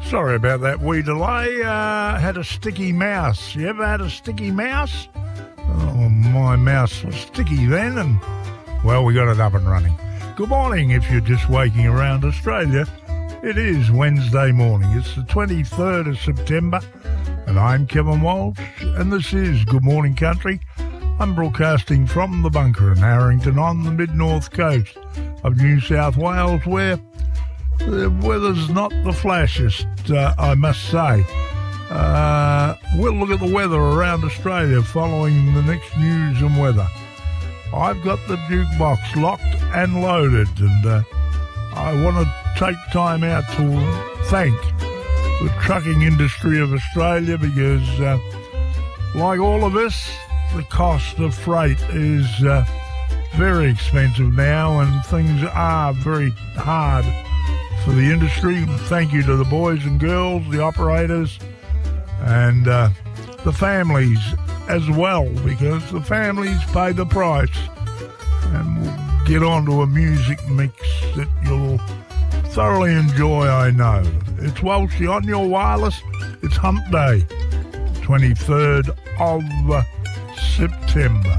Sorry about that wee delay. Had a sticky mouse. You ever had a sticky mouse? Oh, my mouse was sticky then, and, well, we got it up and running. Good morning if you're just waking around Australia. It is Wednesday morning. It's the 23rd of September, and I'm Kevin Walsh, and this is Good Morning Country. I'm broadcasting from the bunker in Harrington on the mid-north coast of New South Wales, where the weather's not the flashiest, I must say. We'll look at the weather around Australia following the next news and weather. I've got the jukebox locked and loaded, and I want to take time out to thank the trucking industry of Australia because, like all of us, the cost of freight is very expensive now, and things are very hard for the industry. Thank you to the boys and girls, the operators, and the families as well, because the families pay the price. And we'll get on to a music mix that you'll thoroughly enjoy, I know. It's Walshy on your wireless. It's Hump Day, 23rd of September.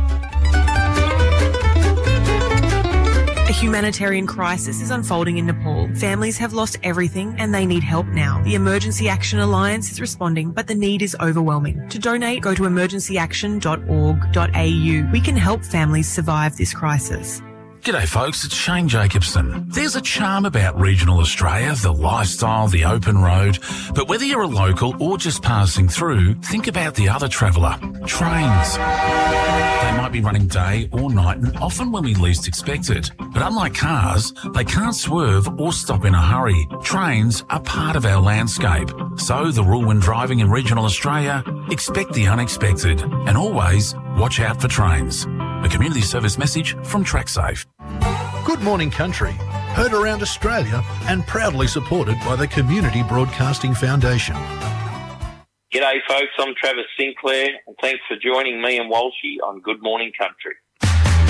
A humanitarian crisis is unfolding in Nepal. Families have lost everything and they need help now. The Emergency Action Alliance is responding, but the need is overwhelming. To donate, go to emergencyaction.org.au. We can help families survive this crisis. G'day folks, it's Shane Jacobson. There's a charm about regional Australia, the lifestyle, the open road. But whether you're a local or just passing through, think about the other traveller, trains. They might be running day or night and often when we least expect it. But unlike cars, they can't swerve or stop in a hurry. Trains are part of our landscape. So the rule when driving in regional Australia, expect the unexpected and always watch out for trains. A community service message from TrackSafe. Good Morning Country, heard around Australia and proudly supported by the Community Broadcasting Foundation. G'day folks, I'm Travis Sinclair and thanks for joining me and Walshy on Good Morning Country.